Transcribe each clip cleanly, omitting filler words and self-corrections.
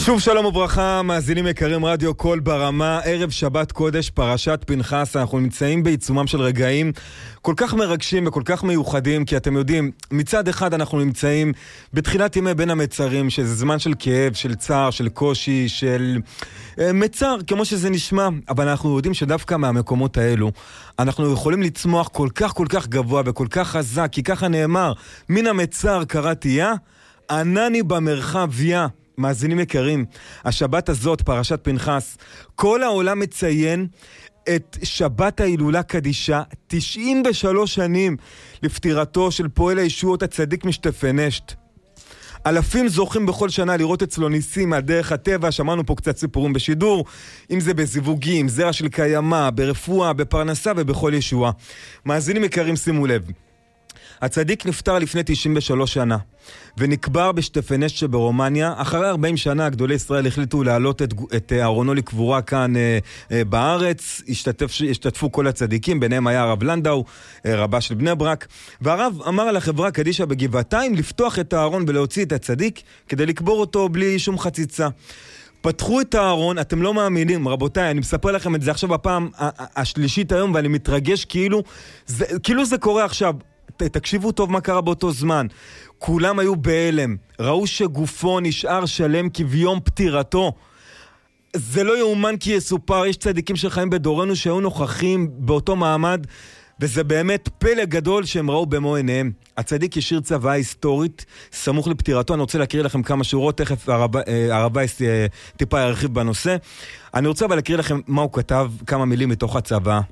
שוב שלום וברכה, מאזינים יקרים, רדיו קול ברמה, ערב שבת קודש, פרשת פנחס. אנחנו נמצאים בעיצומם של רגעים כל כך מרגשים וכל כך מיוחדים, כי אתם יודעים, מצד אחד אנחנו נמצאים בתחילת ימי בין המצרים, שזה זמן של כאב, של צער, של קושי, של מצר, כמו שזה נשמע, אבל אנחנו יודעים שדווקא מהמקומות האלו אנחנו יכולים לצמוח כל כך גבוה וכל כך חזק, כי ככה נאמר, מן המצר קראתי ענני במרחב יא. מאזינים יקרים, השבת הזאת, פרשת פנחס, כל העולם מציין את שבת ההילולה קדישה, 93 שנים לפטירתו של פועל הישועות הצדיק משטפנשט. אלפים זוכים בכל שנה לראות אצלו ניסים על דרך הטבע, שמענו פה קצת סיפורים בשידור, אם זה בזיווגים, זרע של קיימה, ברפואה, בפרנסה ובכל ישועה. מאזינים יקרים, שימו לב. הצדיק נפטר לפני 93 שנה, ונקבר בשטפנשט שברומניה. אחרי 40 שנה גדולי ישראל החליטו להעלות את ארונו לקבורה כאן בארץ. השתתפו כל הצדיקים, ביניהם היה הרב לנדאו, רבה של בני ברק, והרב אמר על החברה קדישה בגבעתיים לפתוח את הארון ולהוציא את הצדיק כדי לקבור אותו בלי שום חציצה. פתחו את הארון, אתם לא מאמינים, רבותיי, אני מספר לכם את זה עכשיו בפעם השלישית היום, ואני מתרגש כאילו זה קורה עכשיו. תקשיבו טוב מה קרה באותו זמן. כולם היו בהלם, ראו שגופו נשאר שלם כביום פטירתו. זה לא יאומן כי יסופר, יש צדיקים שחיים בדורנו שהיו נוכחים באותו מעמד, וזה באמת פלא גדול שהם ראו במו עיניהם. הצדיק השאיר צוואה היסטורית סמוך לפטירתו. אני רוצה להקריא לכם כמה שורות, תכף הרב וייס טיפה ירחיב בנושא. אני רוצה אבל להקריא לכם מה הוא כתב, כמה מילים מתוך הצוואה.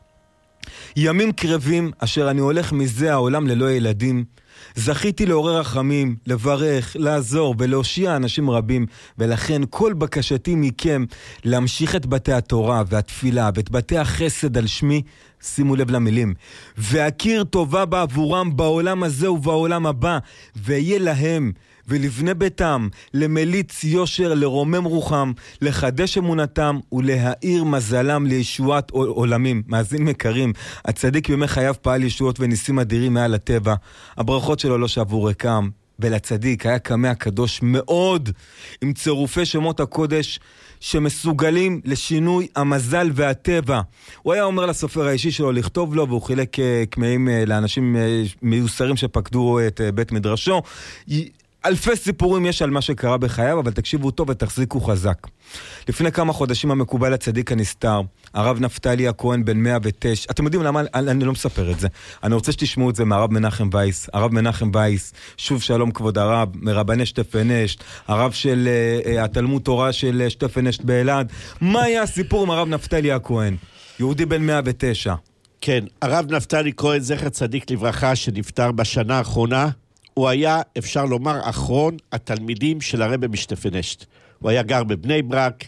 ימים קרבים אשר אני הולך מזה העולם ללא ילדים, זכיתי לעורר רחמים, לברך, לעזור ולהושיע אנשים רבים, ולכן כל בקשתי מכם להמשיך את בתי התורה והתפילה ואת בתי החסד על שמי, שימו לב למילים, והכיר טובה בעבורם בעולם הזה ובעולם הבא, ויהיה להם ולבני ביתם, למליץ יושר, לרומם רוחם, לחדש אמונתם ולהאיר מזלם לישועת עולמים. מאזין יקרים, הצדיק בימי חייו פעל ישועות וניסים אדירים מעל הטבע. הברכות שלו לא שבו ריקם, ולצדיק היה קמע קדוש מאוד, עם צירופי שמות הקודש שמסוגלים לשינוי המזל והטבע. הוא היה אומר לסופר האישי שלו לכתוב לו, והוא חילק קמעים לאנשים מיוסרים שפקדו את בית מדרשו. אלפי סיפורים יש על מה שקרה בחייו, אבל תקשיבו טוב ותחזיקו חזק. לפני כמה חודשים המקובל הצדיק הנסתר, הרב נפתלי הכהן בן 109, אתם יודעים למה אני לא מספר את זה, אני רוצה שתשמעו את זה מהרב מנחם וייס. הרב מנחם וייס, שוב שלום כבוד הרב, מרבני שטפנשט, הרב של התלמוד תורה של שטפנשט באלעד. מה היה הסיפור עם הרב נפתלי הכהן, יהודי בן 109? כן, הרב נפתלי כהן זכר צדיק לברכה, שנפטר בשנה האחרונה. הוא היה, אפשר לומר, אחרון התלמידים של הרב משטפנשט. הוא היה גר בבני ברק,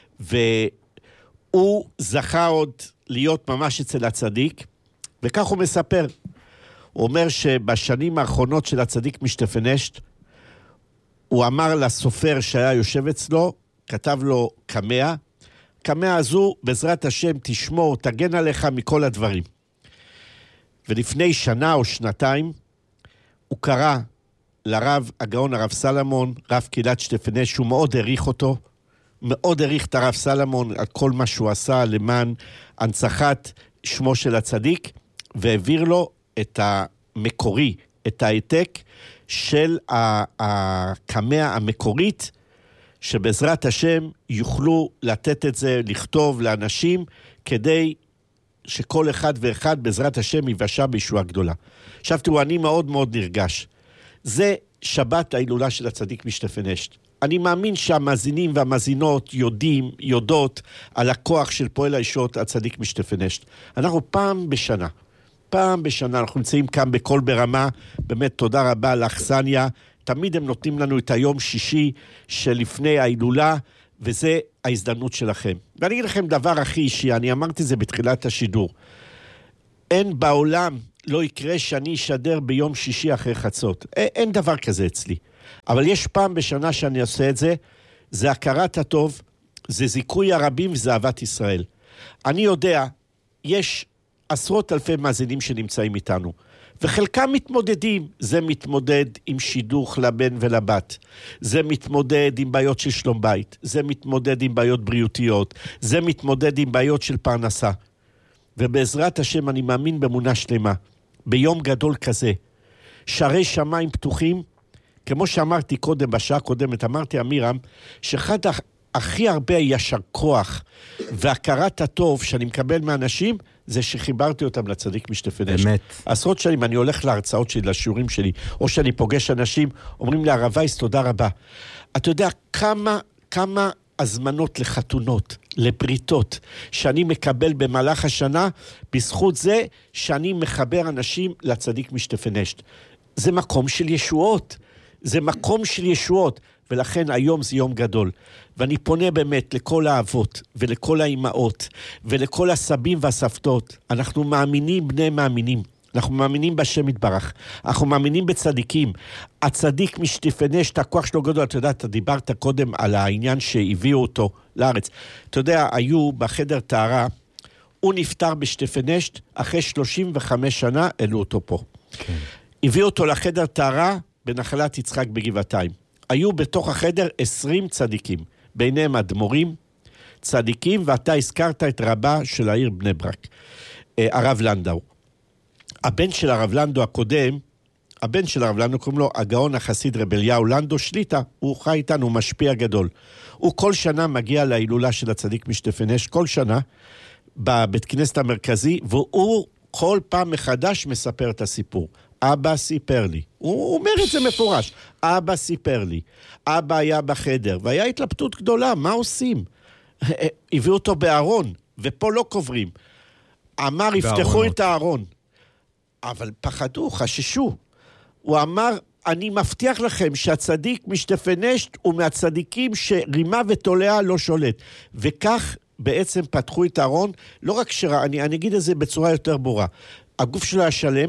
והוא זכה עוד להיות ממש אצל הצדיק, וכך הוא מספר. הוא אומר שבשנים האחרונות של הצדיק משטפנשט, הוא אמר לסופר שהיה יושב אצלו, כתב לו קמע, קמע הזו בעזרת השם תשמור, תגן עליך מכל הדברים. ולפני שנה או שנתיים, הוא קרא לרב הגאון הרב סלמון, רב קהילת שטפנשט, שהוא מאוד העריך אותו, מאוד העריך את הרב סלמון על כל מה שהוא עשה למען הנצחת שמו של הצדיק, והעביר לו את המקורי, את העתק של הקמע המקורית, שבעזרת השם יוכלו לתת את זה, לכתוב לאנשים, כדי שכל אחד ואחד בעזרת השם יבשע בישועה גדולה. עכשיו תראו, אני מאוד מאוד נרגש. זה שבת ההילולה של הצדיק משטפנשט. אני מאמין שהמאזינים והמאזינות יודעות על הכוח של פועל הישועות הצדיק משטפנשט. אנחנו פעם בשנה אנחנו נמצאים כאן בכל ברמה, באמת תודה רבה לאכסניה, תמיד הם נותנים לנו את היום שישי שלפני ההילולה, וזה ההזדמנות שלכם. ואני אגיד לכם דבר הכי אישי, אני אמרתי זה בתחילת השידור. אין בעולם, לא יקרה שאני אשדר ביום שישי אחרי חצות. אין דבר כזה אצלי. אבל יש פעם בשנה שאני עושה את זה, זה הכרת הטוב, זה זיכוי הרבים וזה אהבת ישראל. אני יודע, יש עשרות אלפי מאזינים שנמצאים איתנו, וחלקם מתמודדים, זה מתמודד עם שידוך לבן ולבת, זה מתמודד עם בעיות של שלום בית, זה מתמודד עם בעיות בריאותיות, זה מתמודד עם בעיות של פרנסה. ובעזרת השם אני מאמין באמונה שלמה, ביום גדול כזה, שערי שמיים פתוחים, כמו שאמרתי קודם, בשעה קודמת, אמרתי אמירם, שאחד הכי הרבה ישר כוח והכרת הטוב שאני מקבל מאנשים, זה שחיברתי אותם לצדיק משתפנשת. באמת. עשרות שנים אני הולך להרצאות שלי, לשיעורים שלי, או שאני פוגש אנשים, אומרים לי, הרב וייס, תודה רבה. אתה יודע כמה הזמנות לחתונות, לבריתות, שאני מקבל במהלך השנה, בזכות זה שאני מחבר אנשים לצדיק משתפנשת. זה מקום של ישועות. זה מקום של ישועות, ולכן היום זה יום גדול. ואני פונה באמת לכל האבות, ולכל האימהות, ולכל הסבים והסבתות. אנחנו מאמינים בני מאמינים. אנחנו מאמינים בשם יתברך. אנחנו מאמינים בצדיקים. הצדיק משתפנשת, הכוח שלו גדול. אתה יודע, אתה דיברת קודם על העניין שהביאו אותו לארץ. אתה יודע, היו בחדר טהרה, הוא נפטר בשתפנשת, אחרי 35 שנה העלו אותו פה. כן. הביאו אותו לחדר טהרה, בנחלת יצחק בגבעתיים. היו בתוך החדר 20 צדיקים, ביניהם אדמו"רים, צדיקים, ואתה הזכרת את רבה של העיר בני ברק, הרב לנדאו. הבן של הרב לנדאו הקודם, הבן של הרב לנדאו קוראים לו הגאון החסיד רב אליהו לנדאו שליטה, הוא חי איתנו, משפיע גדול. הוא כל שנה מגיע להילולה של הצדיק משתפנשת, כל שנה, בבית כנסת המרכזי, והוא כל פעם מחדש מספר את הסיפור. אבא סיפר לי, הוא אומר את זה מפורש, אבא סיפר לי, אבא היה בחדר, והיה התלבטות גדולה, מה עושים? הביאו אותו בארון, ופה לא קוברים. אמר, יפתחו את הארון. אבל פחדו, חששו. הוא אמר, אני מבטיח לכם שהצדיק משתפנשת הוא מהצדיקים שרימה ותולעה לא שולט. וכך בעצם פתחו את הארון, לא רק אני אגיד את זה בצורה יותר ברורה. הגוף שלו היה שלם,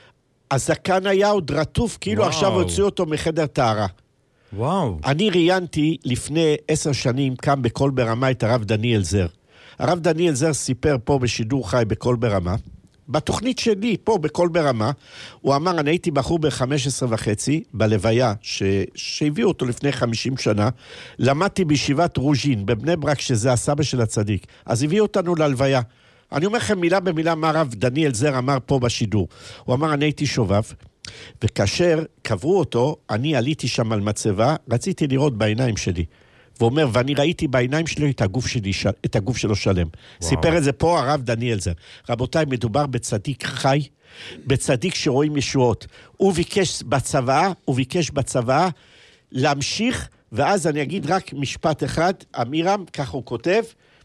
הזקן היה עוד רטוף, כאילו עכשיו הוציאו אותו מחדר טהרה. וואו. אני ראיינתי לפני 10 שנים, קם בכל ברמה את הרב דניאל זר. הרב דניאל זר סיפר פה בשידור חי בכל ברמה, בתוכנית שלי פה בכל ברמה, הוא אמר, אני הייתי בחור ב-15.5, בלוויה, שהביאו אותו לפני 50 שנה, למדתי בישיבת רוז'ין, בבני ברק, שזה הסבא של הצדיק. אז הביאו אותנו ללוויה. אני אומר לכם מילה במילה מה הרב דניאל זר אמר פה בשידור. הוא אמר, אני הייתי שובב, וכאשר קברו אותו, אני עליתי שם על מצבה, רציתי לראות בעיניים שלי. והוא אומר, ואני ראיתי בעיניים שלי את הגוף שלו שלם. וואו. סיפר את זה פה הרב דניאל זר. רבותיי, מדובר בצדיק חי, בצדיק שרואים ישועות. הוא ביקש בצבא להמשיך, ואז אני אגיד רק משפט אחד, אמירם, כך הוא כותב,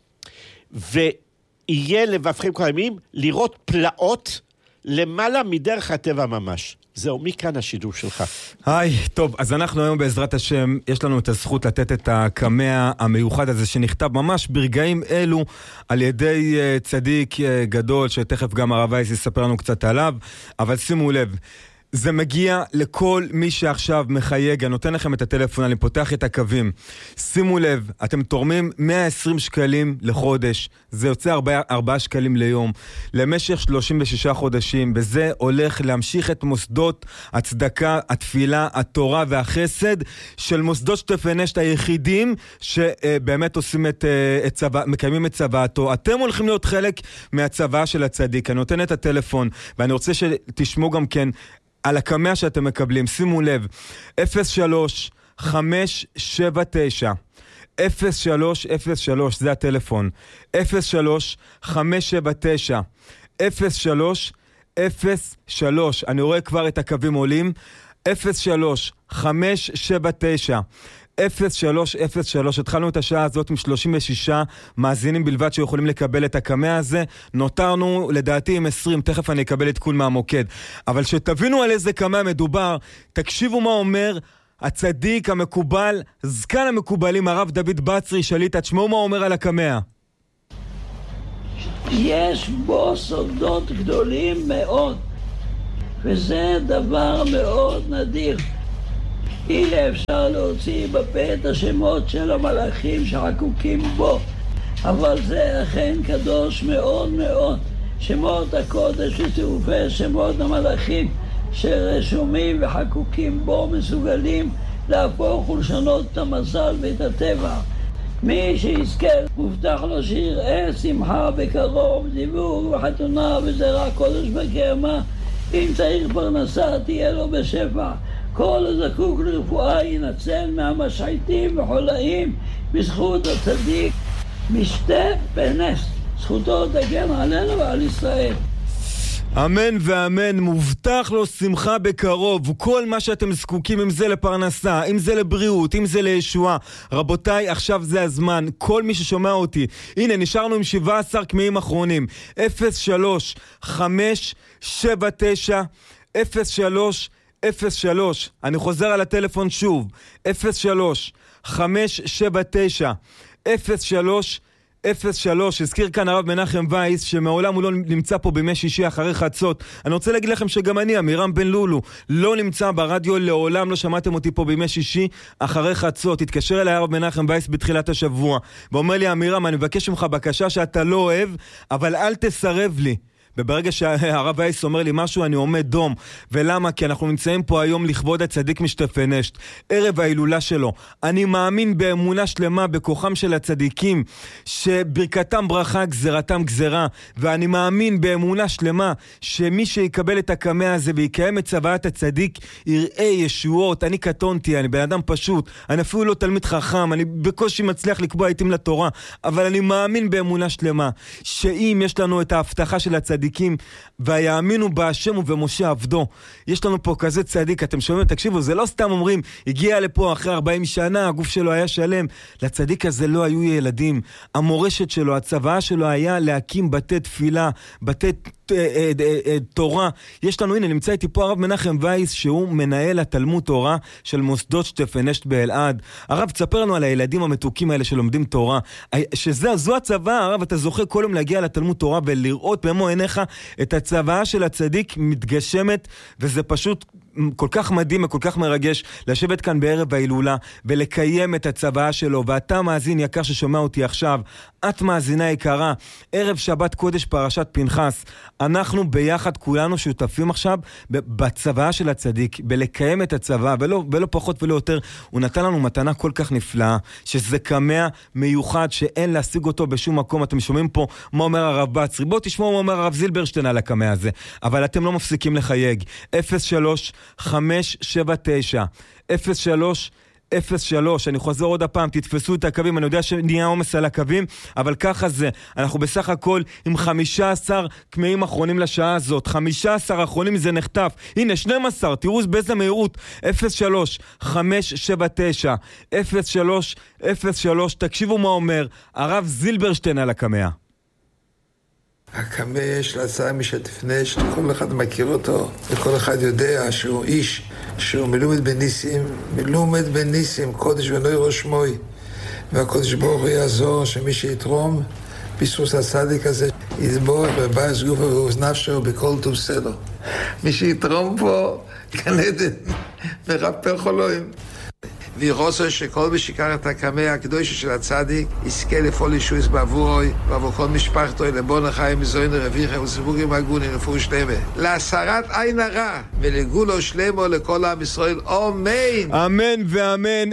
ויהיה לבבכם כל הימים, לראות פלאות למעלה מדרך הטבע ממש. זהו, מכאן השידור שלך. היי, טוב, אז אנחנו היום בעזרת השם, יש לנו את הזכות לתת את הקמע המיוחד הזה שנכתב ממש ברגעים אלו על ידי צדיק גדול, שתכף גם הרב וייס יספר לנו קצת עליו, אבל שימו לב, זה מגיע לכל מי שעכשיו מחייג, אני נותן לכם את הטלפון, אני פותח את הקווים. שימו לב, אתם תורמים 120 שקלים לחודש, זה יוצא 4 שקלים ליום, למשך 36 חודשים, וזה הולך להמשיך את מוסדות הצדקה, התפילה, התורה והחסד של מוסדות שתפנשת היחידים שבאמת עושים מקיימים את צוואתו. אתם הולכים להיות חלק מהצבא של הצדיק. אני נותן את הטלפון, ואני רוצה שתשמעו גם כן על הקמע שאתם מקבלים. שימו לב, 03-579 0303, זה הטלפון, 03-579 0303, אני רואה כבר את הקווים עולים, 03-579 0303, התחלנו את השעה הזאת עם 36 מאזינים בלבד שיכולים לקבל את הקמע הזה, נותרנו לדעתי עם 20, תכף אני אקבל עדכון מהמוקד, אבל שתבינו על איזה קמע מדובר, תקשיבו מה אומר הצדיק המקובל, זקן המקובלים, הרב דוד בצרי שליטה, תשמעו מה אומר על הקמע. יש בו סודות גדולים מאוד, וזה דבר מאוד נדיר. אי אפשר להוציא בפה את השמות של המלאכים שחקוקים בו, אבל זה אכן קדוש מאוד מאוד. שמות הקודש וצירופי שמות המלאכים שרשומים וחקוקים בו מסוגלים להפוך ולשנות את המזל ואת הטבע. מי שיזכה מובטח לו שיראה שמחה בקרוב, זיווג וחתונה וזרע קודש בקיימה. אם צריך פרנסה תהיה לו בשפע. כל הזקוק לרפואה ינצל מהמשחיתים וחולאים בזכות הצדיק משתה בנס. זכותו תגן עלינו ועל ישראל. אמן ואמן. מובטח לו שמחה בקרוב. כל מה שאתם זקוקים, אם זה לפרנסה, אם זה לבריאות, אם זה לישועה, רבותיי, עכשיו זה הזמן. כל מי ששומע אותי, הנה נשארנו עם 17 כמיים אחרונים. 03-579-03-03. אני חוזר על הטלפון שוב. 03-579-03-03. הזכיר כאן הרב מנחם וייס שמעולם הוא לא נמצא פה בימי שישי אחרי חצות. אני רוצה להגיד לכם שגם אני, אמירם בן לולו, לא נמצא ברדיו, לעולם לא שמעתם אותי פה בימי שישי אחרי חצות. התקשר אליי הרב מנחם וייס בתחילת השבוע ואומר לי, אמירם, אני מבקש ממך בקשה שאתה לא אוהב, אבל אל תסרב לי. וברגע שהרב וייס אומר לי משהו, אני עומד דום. ולמה? כי אנחנו נמצאים פה היום לכבוד הצדיק משתפנשט, ערב ההילולה שלו. אני מאמין באמונה שלמה בכוחם של הצדיקים, שברכתם ברכה, גזרתם גזרה. ואני מאמין באמונה שלמה שמי שיקבל את הקמה הזה ויקיים את צוואת הצדיק יראה ישועות. אני קטונתי, אני בן אדם פשוט, אני אפילו לא תלמיד חכם, אני בקושי מצליח לקבוע עיתים לתורה, אבל אני מאמין באמונה שלמה שאם יש לנו את ההבטחה של הצדיק ויאמינו בהשם ובמשה עבדו. יש לנו פה כזה צדיק, אתם שומעים? תקשיבו, זה לא סתם אומרים, הגיע לפה אחרי 40 שנה, הגוף שלו היה שלם. לצדיק הזה לא היו ילדים. המורשת שלו, הצוואה שלו היה להקים בתי תפילה, בתי תורה. יש לנו, הנה, נמצא איתי פה הרב מנחם וייס, שהוא מנהל התלמוד תורה של מוסדות שטפנשט באלעד. הרב, תספר לנו על הילדים המתוקים האלה שלומדים תורה, שזו הצוואה, הרב, אתה זוכה כל יום להגיע לתלמוד תורה ולראות במו עיניך את הצוואה של הצדיק מתגשמת, וזה פשוט כל כך מדהים וכל כך מרגש לשבת כאן בערב ההילולה ולקיים את הצוואה שלו. ואתה מאזין יקר ששומע אותי עכשיו, את מאזינה יקרה, ערב שבת קודש פרשת פנחס, אנחנו ביחד כולנו שותפים עכשיו בצוואה של הצדיק, בלקיים את הצוואה, ולא פחות ולא יותר. הוא נתן לנו מתנה כל כך נפלאה, שזה קמע מיוחד שאין להשיג אותו בשום מקום. אתם שומעים פה מה אומר הרב בצרי, בוא תשמעו מה אומר הרב זילברשטיין על הקמע הזה, אבל אתם לא מפסיקים לחייג. 03-579-03-03. אני חוזר עוד הפעם, תתפסו את הקווים, אני יודע שנהיה עומס על הקווים, אבל ככה זה, אנחנו בסך הכל עם 15 כמיים אחרונים לשעה הזאת, 15 אחרונים זה נחטף, הנה 12, תראו באיזה מהירות. 03-579-03-03. תקשיבו מה אומר הרב זילברשטיין על הקמע. הקמע יש להצעה משתפנשט, כל אחד מכיר אותו, וכל אחד יודע שהוא איש, שהוא מלומד בניסים, קודש ונוי ראש מוי, והקודש ברוך הוא יעזור שמי שיתרום ביסוס הצדיק הזה יתבורך בבייס גופו ואוזנפשו בכל טוב סלו. מי שיתרום פה גן עדן ורפא חולוים. וירוצה שכל מי שיקח את הקמע הקדושה של הצדיק יזכה לפעול ישועות בעבורוי ועבור כל משפחתו לבון החיים מזוין רוויחה וסיווגים הגונים לפור שלמה להסרת עין הרע ולגולו שלמה לכל עם ישראל, אמן אמן ואמן.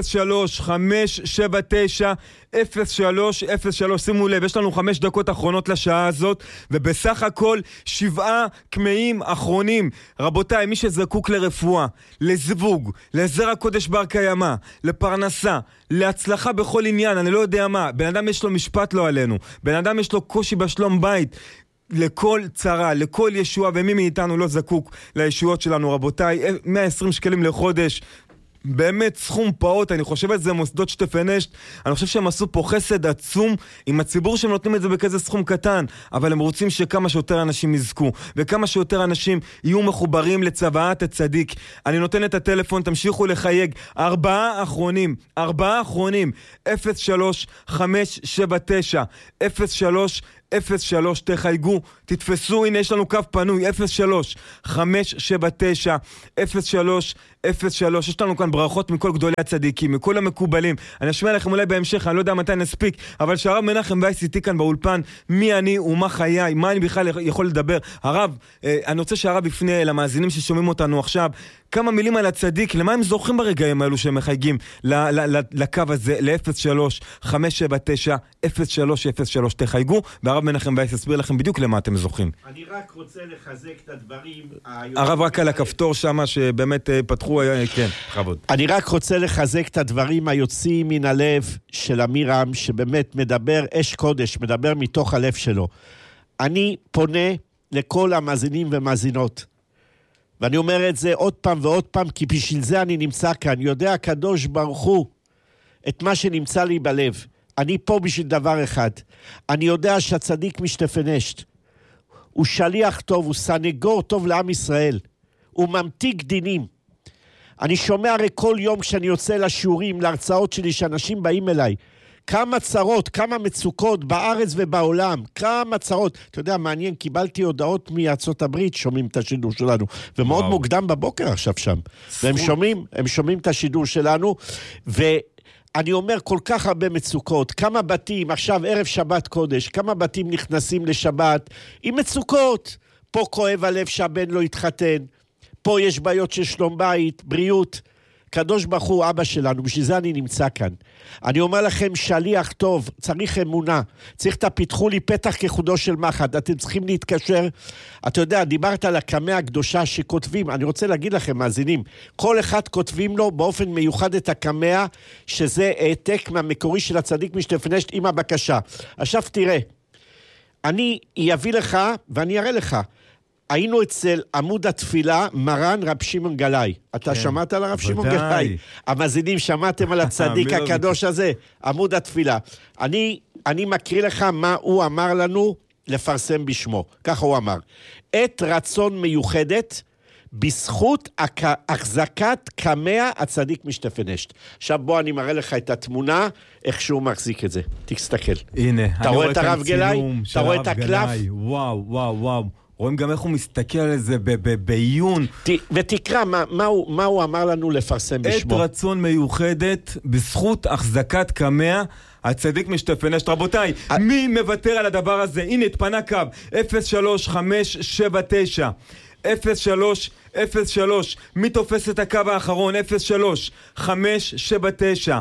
03-579-03-03. שימו לב, יש לנו 5 דקות אחרונות לשעה הזאת, ובסך הכל 7 כמיים אחרונים. רבותיי, מי שזקוק לרפואה, לזיווג, לזרע קודש בר קיימא, לפרנסה, להצלחה בכל עניין, אני לא יודע מה, בן אדם יש לו משפט לא עלינו, בן אדם יש לו קושי בשלום בית, לכל צרה, לכל ישועה, ומי מאיתנו לא זקוק לישועות שלנו, רבותיי. 120 שקלים לחודש, באמת סכום פעוט. אני חושב על זה מוסדות שטפנשט, אני חושב שהם עשו פה חסד עצום עם הציבור שהם נותנים את זה בכזה סכום קטן, אבל הם רוצים שכמה שיותר אנשים יזכו וכמה שיותר אנשים יהיו מחוברים לצוואת הצדיק. אני נותן את הטלפון, תמשיכו לחייג. 4 אחרונים 03-579-03-03. 03, תחייגו, תתפסו, הנה יש לנו קו פנוי, 03, 579, 03, 03, יש לנו כאן ברכות מכל גדולי הצדיקים, מכל המקובלים. אני אשמע לכם אולי בהמשך, אני לא יודע מתי נספיק, אבל שהרב מנחם וייס איתי כאן באולפן, מי אני ומה חיי, מה אני בכלל יכול לדבר. הרב, אני רוצה שהרב יפנה למאזינים ששומעים אותנו עכשיו, כמה מילים על הצדיק, למה הם זוכים ברגעים האלו שהם מחייגים לקו הזה, ל-03, 579, 03, 03, תחייגו, והרב מנחם וייס יסביר לכם בדיוק למה אתם זוכים. אני רק רוצה לחזק את הדברים. הרב רק על הכפתור שם שבאמת פתחו, כן, חבוד. אני רק רוצה לחזק את הדברים היוצאים מן הלב של אמירם, שבאמת מדבר אש קודש, מדבר מתוך הלב שלו. אני פונה לכל המאזינים ומאזינות, ואני אומר את זה עוד פעם ועוד פעם, כי בשביל זה אני נמצא כאן. יודע הקדוש ברוך הוא את מה שנמצא לי בלב. אני פה בשביל דבר אחד. אני יודע שהצדיק משתפנשת. הוא שליח טוב, הוא סנגור טוב לעם ישראל. הוא ממתיק דינים. אני שומע הרי כל יום כשאני יוצא לשיעורים, להרצאות שלי, שאנשים באים אליי. כמה צרות, כמה מצוקות בארץ ובעולם, כמה צרות. אתה יודע, מעניין, קיבלתי הודעות מארצות הברית, שומעים את השידור שלנו, ומאוד מוקדם בבוקר עכשיו שם. והם שומעים את השידור שלנו, ואני אומר כל כך הרבה מצוקות, כמה בתים, עכשיו ערב שבת קודש, כמה בתים נכנסים לשבת, עם מצוקות. פה כואב הלב שהבן לא יתחתן, פה יש בעיות של שלום בית, בריאות. קדוש ברוך הוא אבא שלנו, בשביל זה אני נמצא כאן. אני אומר לכם, שליח טוב, צריך אמונה, צריך תפתחו לי פתח כחודו של מחד, אתם צריכים להתקשר. אתה יודע, דיברת על הקמע הקדושה שכותבים, אני רוצה להגיד לכם, מאזינים, כל אחד כותבים לו באופן מיוחד את הקמע, שזה העתק מהמקורי של הצדיק משתפנשת עם הבקשה. עכשיו תראה, אני אביא לך ואני אראה לך, היינו אצל עמוד התפילה מרן רב שמעון גלאי. אתה שמעת על הרב שמעון גלאי? המאזינים, שמעתם על הצדיק הקדוש הזה? עמוד התפילה. אני מקריא לך מה הוא אמר לנו לפרסם בשמו. ככה הוא אמר. עת רצון מיוחדת בזכות החזקת קמע הצדיק משתפנשת. עכשיו בוא אני מראה לך את התמונה, איך שהוא מחזיק את זה. תסתכל. הנה. אתה רואה את הרב גלאי? אתה רואה את הקלף? וואו, וואו, וואו. רואים גם איך הוא מסתכל על זה בעיון. ותקרא מה הוא אמר לנו לפרסם בשמו. עת רצון מיוחדת בזכות החזקת קמע הצדיק משתפנשת. רבותיי, מי מוותר על הדבר הזה? הנה, התפנה קו 03579 0303. מי תופס את הקו האחרון? 03579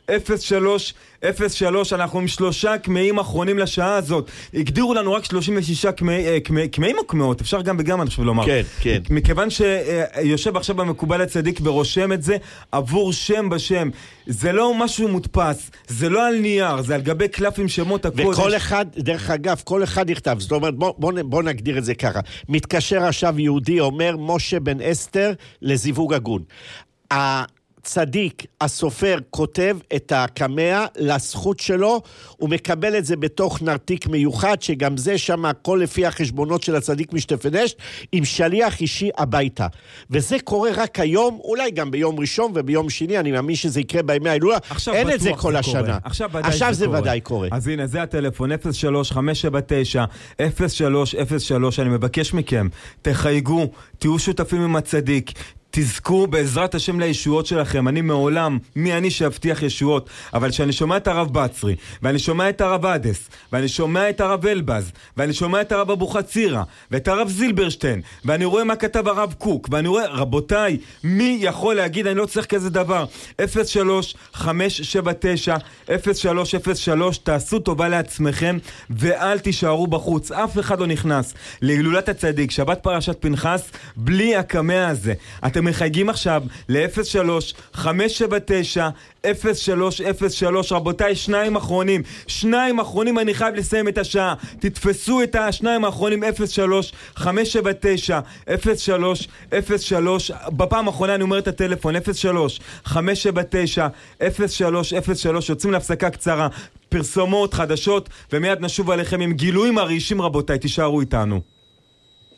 0303. אנחנו עם 3 קמעים אחרונים לשעה הזאת. הגדירו לנו רק 36 קמעים או קמעות, אפשר גם בגם אני חושב לומר. כן, כן. מכיוון שיושב עכשיו במקובל הצדיק ורושם את זה עבור שם בשם. זה לא משהו מודפס, זה לא על נייר, זה על גבי קלף עם שמות הקודש. וכל אחד, דרך אגב, כל אחד יכתב. זאת אומרת, בוא נגדיר את זה ככה. מתקשר עכשיו יהודי, אומר משה בן אסתר לזיווג הגון. הצדיק, הסופר, כותב את הקמע לזכות שלו, הוא מקבל את זה בתוך נרתיק מיוחד, שגם זה שם הכל לפי החשבונות של הצדיק משתפנשת, עם שליח אישי הביתה. וזה קורה רק היום, אולי גם ביום ראשון וביום שני, אני מאמין שזה יקרה בימי ההילולה, אין את זה כל השנה. עכשיו זה ודאי קורה. אז הנה, זה הטלפון, 03579 0303, אני מבקש מכם, תחייגו, תהיו שותפים עם הצדיק, תזכו בעזרת השם לישועות שלכם. אני מעולם, מי אני שהבטיח ישועות, אבל כשאני שומע את הרב בצרי, ואני שומע את הרב אדס, ואני שומע את הרב אלבז, ואני שומע את הרב אבו חצירה, ואת הרב זילברשטיין, ואני רואה מה כתב הרב קוק, ואני רואה, רבותיי, מי יכול להגיד, אני לא צריך כזה דבר. 03579 0303, תעשו טובה לעצמכם, ואל תישארו בחוץ. אף אחד לא נכנס להילולת הצדיק, שבת פרשת פנחס, בלי הקמע הזה. אתם מחייגים עכשיו ל-03-579 0303. רבותיי, שניים אחרונים, אני חייב לסיים את השעה. תתפסו את השניים האחרונים, 03-579 0303. בפעם האחרונה אני אומר את הטלפון, 03-579 0303. יוצאים להפסקה קצרה, פרסומות, חדשות, ומיד נשוב עליכם עם גילויים מרעישים. רבותיי, תישארו איתנו.